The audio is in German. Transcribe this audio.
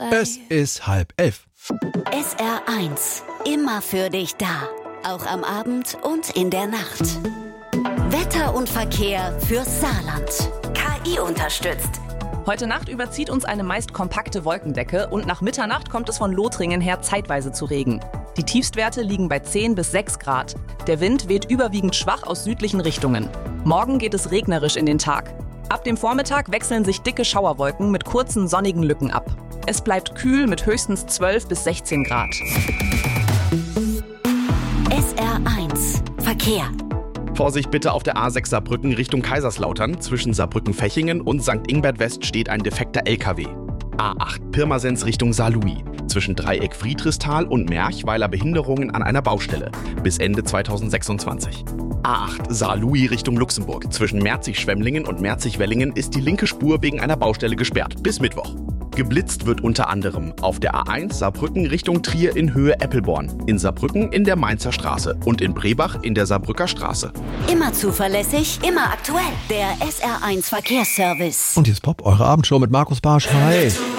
Es ist 10:30. SR1, immer für dich da. Auch am Abend und in der Nacht. Wetter und Verkehr fürs Saarland. KI unterstützt. Heute Nacht überzieht uns eine meist kompakte Wolkendecke und nach Mitternacht kommt es von Lothringen her zeitweise zu Regen. Die Tiefstwerte liegen bei 10 bis 6 Grad. Der Wind weht überwiegend schwach aus südlichen Richtungen. Morgen geht es regnerisch in den Tag. Ab dem Vormittag wechseln sich dicke Schauerwolken mit kurzen sonnigen Lücken ab. Es bleibt kühl mit höchstens 12 bis 16 Grad. SR1 Verkehr. Vorsicht bitte auf der A6 Saarbrücken Richtung Kaiserslautern. Zwischen Saarbrücken-Fechingen und St. Ingbert West steht ein defekter LKW. A8 Pirmasens Richtung Saarlouis. Zwischen Dreieck Friedrichsthal und Merchweiler Behinderungen an einer Baustelle. Bis Ende 2026. A8 Saarlouis Richtung Luxemburg. Zwischen Merzig-Schwemmlingen und Merzig-Wellingen ist die linke Spur wegen einer Baustelle gesperrt. Bis Mittwoch. Geblitzt wird unter anderem auf der A1 Saarbrücken Richtung Trier in Höhe Eppelborn, in Saarbrücken in der Mainzer Straße und in Brebach in der Saarbrücker Straße. Immer zuverlässig, immer aktuell. Der SR1 Verkehrsservice. Und jetzt Pop, eure Abendshow mit Markus Barsch. Hi.